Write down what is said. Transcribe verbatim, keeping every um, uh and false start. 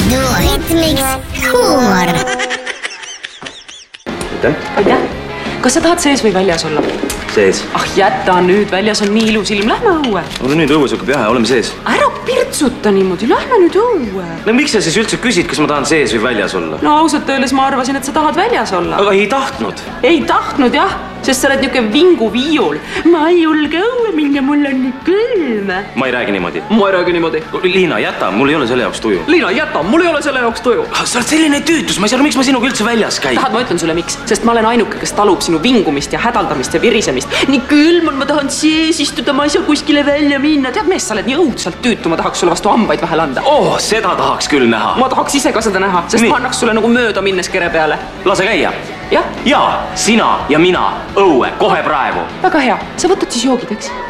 duo ritmiks huumor. Aitäh! Kas sa tahad sees või väljas olla? Sees. Ah, jäta nüüd, väljas on nii ilus ilm, lähme õue. Ole nüüd õues hakkab jahe, oleme sees. Ära pirtsuta niimoodi, lähme nüüd õue. No miks sa siis üldse küsid, kas ma tahan sees või väljas olla? No ausalt öeldes ma arvasin, et sa tahad väljas olla. Aga ei tahtnud. Ei tahtnud jah, sest sa oled niuke vingu viiul. Ma ei julge õue minna, mul on nii külm. Ma ei räägi niimoodi. Ma ei räägi niimoodi. Liina, jäta, mul ei ole selle jaoks tuju. Liina, jäta, mul ei ole selle jaoks tuju. Sa oled selline tüütus, ma ei saa, miks ma sinuga üldse väljas käin. Tahad, ma ütlen sulle miks, sest ma olen ainuke, kes talub sinu vingumist ja hädaldamist ja virisemist. Nii külm on, ma tahan sees istuda, ma ei saa kuskile välja minna. Tead mees, sa oled nii õudselt tüütu, ma tahaks sulle vastu hambaid vahel anda. Oh, seda tahaks küll näha. Ma tahaks ise ka seda näha, sest nii. Ma annaks sulle nagu mööda minnes kere peale. Lase käia. Jah? Jaa, sina ja mina õue kohe praegu. Väga hea, sa võtad siis joogid, eks?